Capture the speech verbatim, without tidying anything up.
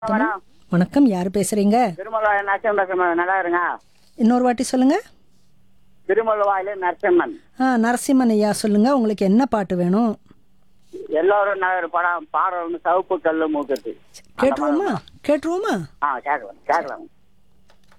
Madam வணக்கம், யார் பேசுறீங்க? திருமலவாயில் நரசிம்மன் நல்லா இருங்க. இன்னொரு வாட்டி சொல்லுங்க. திருமலவாயில் நரசிம்மன். ஆ, நரசிம்மன் ஐயா சொல்லுங்க, உங்களுக்கு என்ன பாட்டு வேணும்? எல்லோரும் நல்ல ஒரு படம் பாடுறது சவுப்பு கல்லு மூக்குது. கேட்டுருவோமா கேட்டுருவோமா ஆ கேட்கலாம் கேட்கலாம்.